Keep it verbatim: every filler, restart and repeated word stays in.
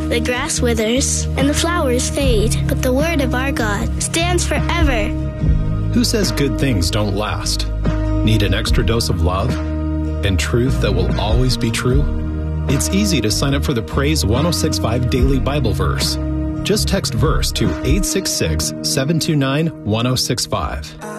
The grass withers and the flowers fade, but the word of our God stands forever. Who says good things don't last? Need an extra dose of love and truth that will always be true? It's easy to sign up for the Praise one oh six point five Daily Bible Verse. Just text verse to eight six six, seven two nine, one oh six five.